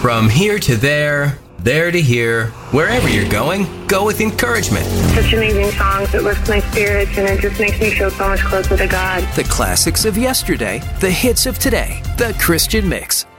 From here to there to here, wherever you're going, go with encouragement. Such amazing songs. It lifts my spirits and it just makes me feel so much closer to God. The classics of yesterday, the hits of today, the Christian Mix.